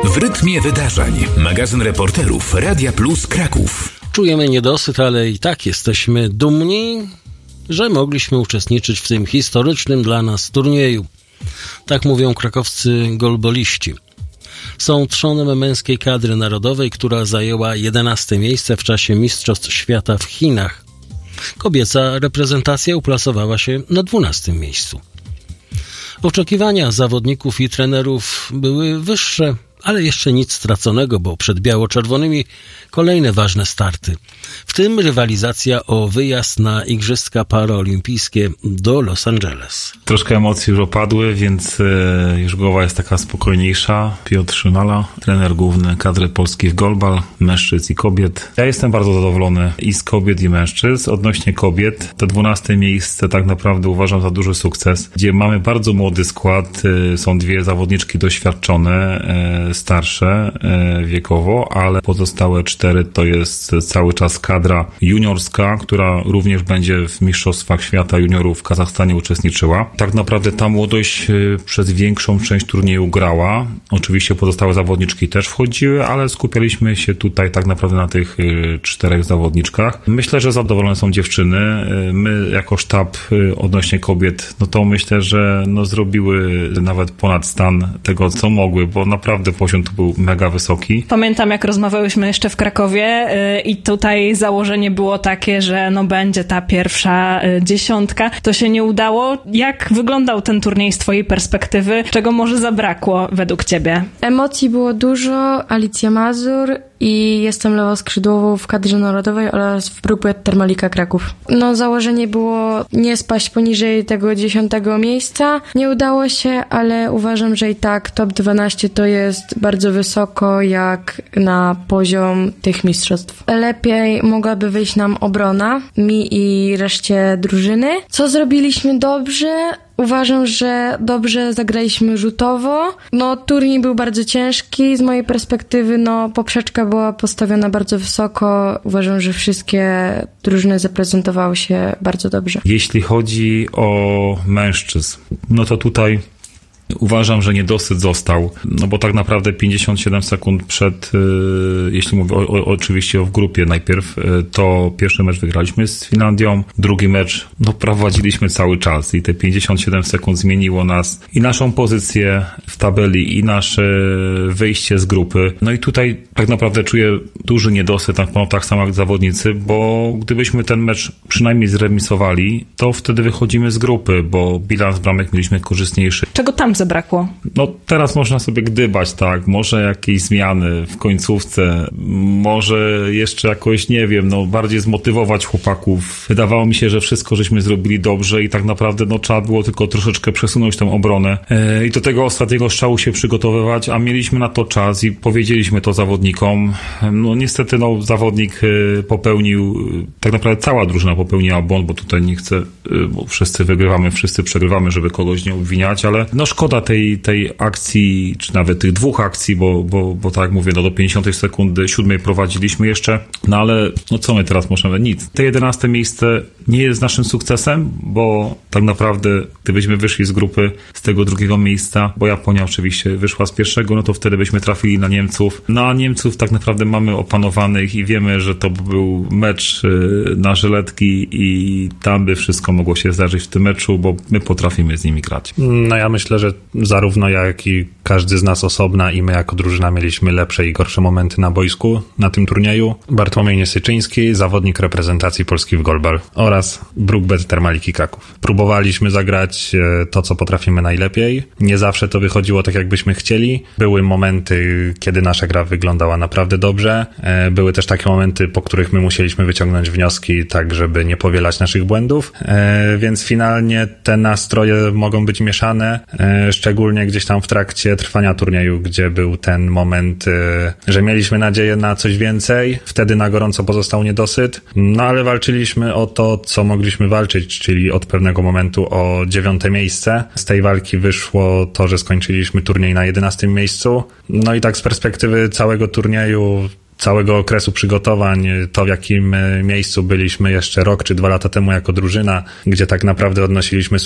W rytmie wydarzeń. Magazyn reporterów Radia Plus Kraków. Czujemy niedosyt, ale i tak jesteśmy dumni, że mogliśmy uczestniczyć w tym historycznym dla nas turnieju. Tak mówią krakowscy golboliści. Są trzonem męskiej kadry narodowej, która zajęła 11. miejsce w czasie Mistrzostw Świata w Chinach. Kobieca reprezentacja uplasowała się na 12. miejscu. Oczekiwania zawodników i trenerów były wyższe, ale jeszcze nic straconego, bo przed biało-czerwonymi kolejne ważne starty. W tym rywalizacja o wyjazd na Igrzyska Paraolimpijskie do Los Angeles. Troszkę emocji już opadły, więc już głowa jest taka spokojniejsza. Piotr Szynala, trener główny kadry polskich golbal, mężczyzn i kobiet. Ja jestem bardzo zadowolony i z kobiet, i mężczyzn. Odnośnie kobiet, to 12. miejsce tak naprawdę uważam za duży sukces, gdzie mamy bardzo młody skład. Są dwie zawodniczki doświadczone, starsze wiekowo, ale pozostałe 4 to jest cały czas kadra juniorska, która również będzie w Mistrzostwach Świata Juniorów w Kazachstanie uczestniczyła. Tak naprawdę ta młodość przez większą część turnieju grała. Oczywiście pozostałe zawodniczki też wchodziły, ale skupialiśmy się tutaj tak naprawdę na tych 4 zawodniczkach. Myślę, że zadowolone są dziewczyny. My jako sztab odnośnie kobiet, no to myślę, że zrobiły nawet ponad stan tego, co mogły, bo naprawdę poziom tu był mega wysoki. Pamiętam, jak rozmawiałyśmy jeszcze w Krakowie i tutaj założenie było takie, że będzie ta pierwsza 10. To się nie udało. Jak wyglądał ten turniej z twojej perspektywy? Czego może zabrakło według ciebie? Emocji było dużo. Alicja Mazur i jestem lewoskrzydłową w kadrze narodowej oraz w Brukbet Termalika Kraków. Założenie było nie spaść poniżej tego 10. miejsca. Nie udało się, ale uważam, że i tak top 12 to jest bardzo wysoko jak na poziom tych mistrzostw. Lepiej mogłaby wyjść nam obrona, mi i reszcie drużyny. Co zrobiliśmy dobrze? Uważam, że dobrze zagraliśmy rzutowo. Turniej był bardzo ciężki. Z mojej perspektywy, poprzeczka była postawiona bardzo wysoko. Uważam, że wszystkie drużyny zaprezentowały się bardzo dobrze. Jeśli chodzi o mężczyzn, to tutaj uważam, że niedosyt został, bo tak naprawdę 57 sekund przed, jeśli mówię oczywiście w grupie najpierw, to pierwszy mecz wygraliśmy z Finlandią, drugi mecz prowadziliśmy cały czas i te 57 sekund zmieniło nas i naszą pozycję w tabeli i nasze wyjście z grupy. I tutaj tak naprawdę czuję duży niedosyt, tak samo jak zawodnicy, bo gdybyśmy ten mecz przynajmniej zremisowali, to wtedy wychodzimy z grupy, bo bilans bramek mieliśmy korzystniejszy. Czego tam zabrakło? Teraz można sobie gdybać, tak, może jakieś zmiany w końcówce, może jeszcze jakoś, nie wiem, bardziej zmotywować chłopaków. Wydawało mi się, że wszystko żeśmy zrobili dobrze i tak naprawdę trzeba było tylko troszeczkę przesunąć tę obronę i do tego ostatniego strzału się przygotowywać, a mieliśmy na to czas i powiedzieliśmy to zawodnikom. Niestety zawodnik popełnił, tak naprawdę cała drużyna popełniła błąd, bo tutaj nie chcę, bo wszyscy wygrywamy, wszyscy przegrywamy, żeby kogoś nie obwiniać, ale szkoda tej akcji, czy nawet tych 2 akcji, bo tak jak mówię, do 50 sekundy 7 prowadziliśmy jeszcze, ale co my teraz możemy? Nic. Te 11 miejsce nie jest naszym sukcesem, bo tak naprawdę gdybyśmy wyszli z grupy z tego 2. miejsca, bo Japonia oczywiście wyszła z 1, to wtedy byśmy trafili na Niemców. A Niemców tak naprawdę mamy opanowanych i wiemy, że to był mecz na żyletki i tam by wszystko mogło się zdarzyć w tym meczu, bo my potrafimy z nimi grać. Ja myślę, że zarówno ja, jak i każdy z nas osobna i my jako drużyna mieliśmy lepsze i gorsze momenty na boisku na tym turnieju. Bartłomiej Niesyczyński, zawodnik reprezentacji Polski w golbal oraz Brukbet Termaliki Kraków. Próbowaliśmy zagrać to, co potrafimy najlepiej. Nie zawsze to wychodziło tak, jakbyśmy chcieli. Były momenty, kiedy nasza gra wyglądała naprawdę dobrze. Były też takie momenty, po których my musieliśmy wyciągnąć wnioski tak, żeby nie powielać naszych błędów. Więc finalnie te nastroje mogą być mieszane, szczególnie gdzieś tam w trakcie trwania turnieju, gdzie był ten moment, że mieliśmy nadzieję na coś więcej. Wtedy na gorąco pozostał niedosyt. Ale walczyliśmy o to, co mogliśmy walczyć, czyli od pewnego momentu o 9. miejsce. Z tej walki wyszło to, że skończyliśmy turniej na 11. miejscu. I tak z perspektywy całego turnieju, całego okresu przygotowań, to w jakim miejscu byliśmy jeszcze rok czy 2 lata temu jako drużyna, gdzie tak naprawdę odnosiliśmy